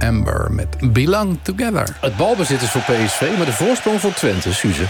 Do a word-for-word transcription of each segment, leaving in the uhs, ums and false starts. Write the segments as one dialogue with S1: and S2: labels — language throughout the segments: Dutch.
S1: Amber met Belong Together.
S2: Het balbezit is voor P S V, maar de voorsprong voor Twente, Suze.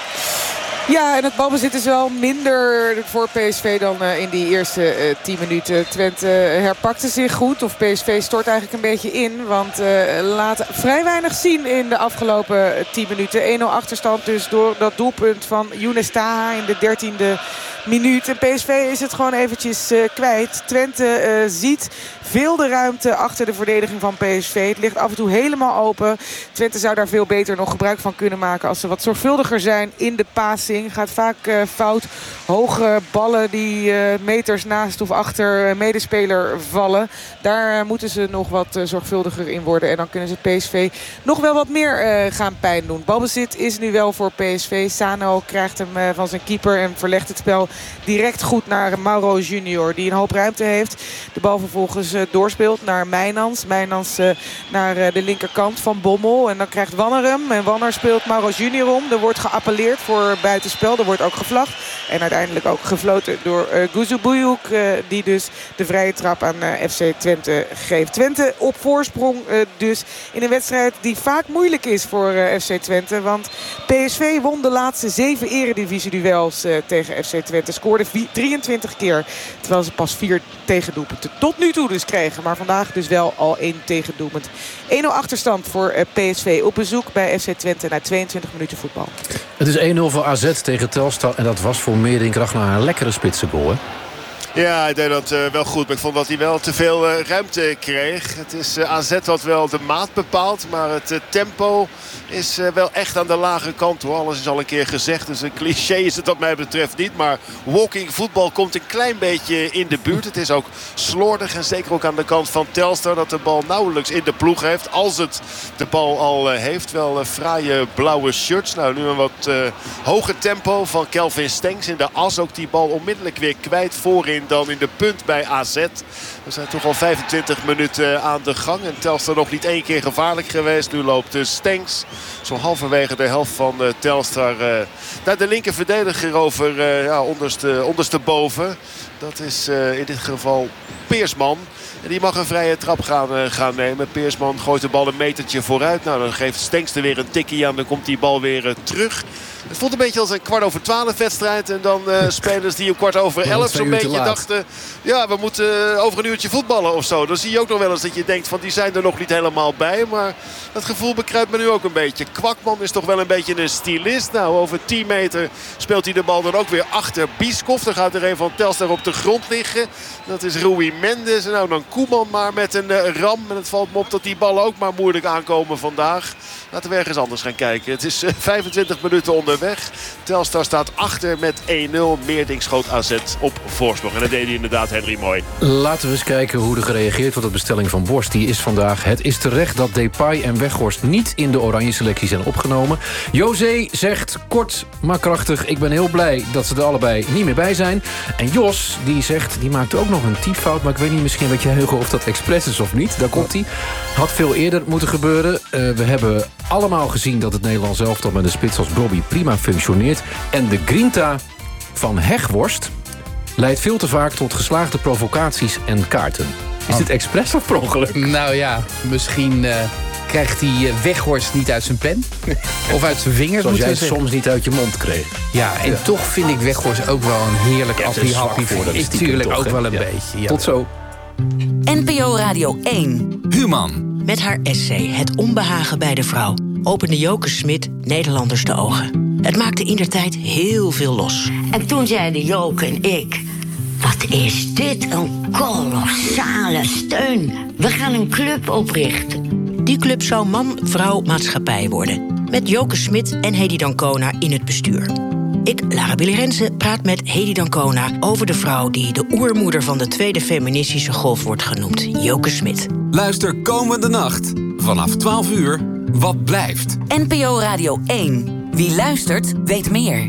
S3: Ja, en het balbezit is wel minder voor P S V dan uh, in die eerste uh, tien minuten. Twente herpakte zich goed. Of P S V stort eigenlijk een beetje in. Want uh, laat vrij weinig zien in de afgelopen tien minuten. een nul achterstand dus door dat doelpunt van Younes Taha in de dertiende minuut. En P S V is het gewoon eventjes uh, kwijt. Twente uh, ziet veel de ruimte achter de verdediging van P S V. Het ligt af en toe helemaal open. Twente zou daar veel beter nog gebruik van kunnen maken als ze wat zorgvuldiger zijn in de passing. Gaat vaak uh, fout. Hoge ballen die uh, meters naast of achter uh, medespeler vallen. Daar uh, moeten ze nog wat uh, zorgvuldiger in worden. En dan kunnen ze P S V nog wel wat meer uh, gaan pijn doen. Balbezit is nu wel voor P S V. Sano krijgt hem uh, van zijn keeper en verlegt het spel direct goed naar Mauro Junior. Die een hoop ruimte heeft. De bal vervolgens uh, doorspeelt naar Mijnans. Mijnans uh, naar uh, de linkerkant van Bommel. En dan krijgt Wanner hem. En Wanner speelt Mauro Junior om. Er wordt geappelleerd voor buitenspel. Er wordt ook gevlacht. En uiteindelijk ook gefloten door uh, Guzu Bujuk. Uh, die dus de vrije trap aan uh, F C Twente geeft. Twente op voorsprong uh, dus in een wedstrijd die vaak moeilijk is voor uh, F C Twente. Want P S V won de laatste zeven eredivisie-duels uh, tegen F C Twente. Scoorde drieëntwintig keer. Terwijl ze pas vier tegendoelpunten tot nu toe dus kregen. Maar vandaag dus wel al één tegendoelpunt. een nul achterstand voor uh, P S V op bezoek bij F C Twente na tweeëntwintig minuten voetbal.
S2: Het is een nul voor A Z tegen Telstar. En dat was voor Meerdink Ragnar een lekkere spitsengoal, hè?
S4: Ja, hij deed dat uh, wel goed. Maar ik vond dat hij wel te veel uh, ruimte kreeg. Het is uh, A Z wat wel de maat bepaalt. Maar het uh, tempo is uh, wel echt aan de lage kant, hoor. Alles is al een keer gezegd. Dus een cliché is het wat mij betreft niet. Maar walking voetbal komt een klein beetje in de buurt. Het is ook slordig. En zeker ook aan de kant van Telstar. Dat de bal nauwelijks in de ploeg heeft. Als het de bal al uh, heeft. Wel uh, fraaie blauwe shirts. Nou, nu een wat uh, hoger tempo van Kelvin Stengs in de as. Ook die bal onmiddellijk weer kwijt voorin. Dan in de punt bij A Z. We zijn toch al vijfentwintig minuten aan de gang. En Telstar nog niet één keer gevaarlijk geweest. Nu loopt de Stengs zo halverwege de helft van uh, Telstar uh, naar de linker verdediger over uh, ja, onderste, ondersteboven. Dat is uh, in dit geval Peersman. En die mag een vrije trap gaan, uh, gaan nemen. Peersman gooit de bal een metertje vooruit. Nou, dan geeft Stengs er weer een tikkie aan. Dan komt die bal weer uh, terug. Het voelt een beetje als een kwart over twaalf wedstrijd. En dan uh, spelers die om kwart over elf zo'n beetje dachten... ja, we moeten uh, over een uurtje voetballen of zo. Dan zie je ook nog wel eens dat je denkt van die zijn er nog niet helemaal bij. Maar dat gevoel bekruipt me nu ook een beetje. Kwakman is toch wel een beetje een stylist. Nou, over tien meter speelt hij de bal dan ook weer achter Bieskov. Dan gaat er een van Telstar op de grond liggen. Dat is Rui Mendes. En nou dan Koeman maar met een uh, ram. En het valt me op dat die ballen ook maar moeilijk aankomen vandaag. Laten we ergens anders gaan kijken. Het is uh, vijfentwintig minuten onderweg. Telstar staat achter met één nul. Meerdink schoot A Z op voorsprong. En dat deed hij inderdaad Henry mooi.
S2: Laten we eens kijken hoe er gereageerd wordt op de bestelling van Borst. Die is vandaag: het is terecht dat Depay en Weghorst niet in de oranje selectie zijn opgenomen. José zegt kort maar krachtig: ik ben heel blij dat ze er allebei niet meer bij zijn. En Jos die zegt, die maakte ook nog een typfout. Maar ik weet niet misschien wat je Hugo of dat expres is of niet. Daar komt hij. Had veel eerder moeten gebeuren. Uh, we hebben allemaal gezien dat het Nederlands elftal met een spits als Bobby prima functioneert. En de grinta van Hegworst leidt veel te vaak tot geslaagde provocaties en kaarten. Is
S1: Oh.
S2: dit expres of per ongeluk?
S1: Nou ja, misschien uh, krijgt hij uh, Weghorst niet uit zijn pen. Of uit zijn vingers.
S2: Zoals
S1: moet
S2: jij
S1: ik zeggen.
S2: soms niet uit je mond kreeg.
S1: Ja, en
S2: Ja.
S1: toch vind ik Weghorst ook wel een heerlijk
S2: Ja, het is een
S1: appie-happie.
S2: zwak voor dat
S1: Ik
S2: stiekem
S1: tuurlijk
S2: toch,
S1: ook
S2: hè?
S1: wel een
S2: Ja.
S1: beetje. Ja.
S2: Tot zo.
S5: N P O Radio één.
S6: Human.
S5: Met haar essay Het onbehagen bij de vrouw opende Joke Smit Nederlanders de ogen. Het maakte indertijd heel veel los.
S7: En toen zeiden Joke en ik... wat is dit een kolossale steun. We gaan een club oprichten.
S5: Die club zou Man, Vrouw, Maatschappij worden. Met Joke Smit en Hedy Dancona in het bestuur. Ik, Lara Billy Rensen, praat met Hedy Dancona over de vrouw die de oermoeder van de tweede feministische golf wordt genoemd, Joke Smit.
S6: Luister komende nacht vanaf twaalf uur Wat blijft.
S5: N P O Radio één. Wie luistert, weet meer.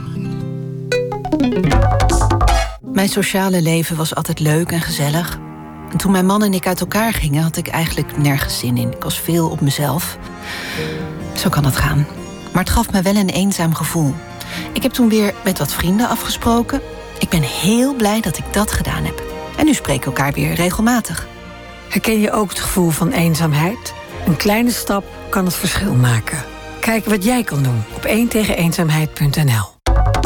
S8: Mijn sociale leven was altijd leuk en gezellig. En toen mijn man en ik uit elkaar gingen, had ik eigenlijk nergens zin in. Ik was veel op mezelf. Zo kan het gaan. Maar het gaf me wel een eenzaam gevoel. Ik heb toen weer met wat vrienden afgesproken. Ik ben heel blij dat ik dat gedaan heb. En nu spreken we elkaar weer regelmatig.
S9: Herken je ook het gevoel van eenzaamheid? Een kleine stap kan het verschil maken. Kijk wat jij kan doen op één tegen eenzaamheid punt n l.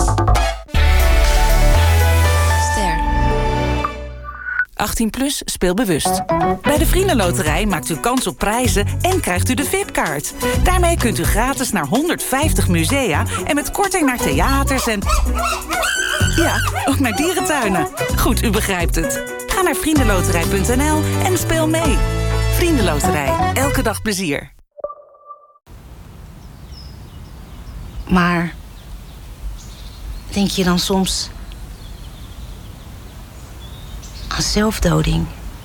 S10: achttien plus, speel bewust. Bij de Vriendenloterij maakt u kans op prijzen en krijgt u de V I P-kaart. Daarmee kunt u gratis naar honderdvijftig musea en met korting naar theaters en... ja, ook naar dierentuinen. Goed, u begrijpt het. Ga naar vriendenloterij punt n l en speel mee. Vriendenloterij, elke dag plezier.
S11: Maar denk je dan soms aan zelfdoding?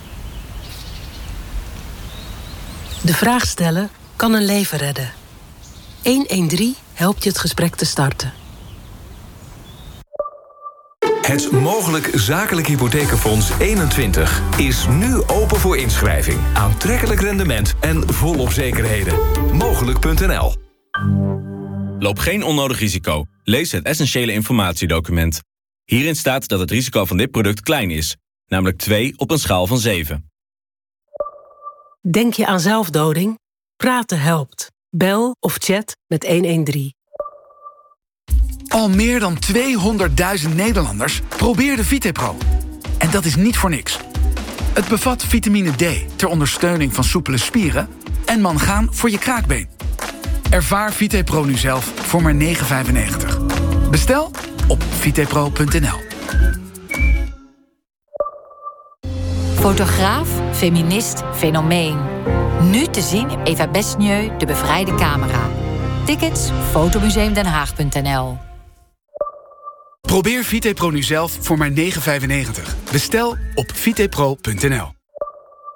S12: De vraag stellen kan een leven redden. honderddertien helpt je het gesprek te starten.
S13: Het Mogelijk Zakelijk Hypothekenfonds eenentwintig is nu open voor inschrijving. Aantrekkelijk rendement en volop zekerheden. Mogelijk punt n l.
S14: Loop geen onnodig risico. Lees het essentiële informatiedocument. Hierin staat dat het risico van dit product klein is. Namelijk twee op een schaal van zeven.
S12: Denk je aan zelfdoding? Praten helpt. Bel of chat met honderddertien.
S15: Al meer dan tweehonderdduizend Nederlanders probeerden VitePro. En dat is niet voor niks. Het bevat vitamine D ter ondersteuning van soepele spieren en mangaan voor je kraakbeen. Ervaar VitePro nu zelf voor maar negen vijfennegentig. Bestel op vitepro punt n l.
S16: Fotograaf, feminist, fenomeen. Nu te zien in Eva Besnieu, De Bevrijde Camera. Tickets fotomuseum den haag punt n l.
S15: Probeer VitePro nu zelf voor maar negen vijfennegentig. Bestel op vitepro punt n l.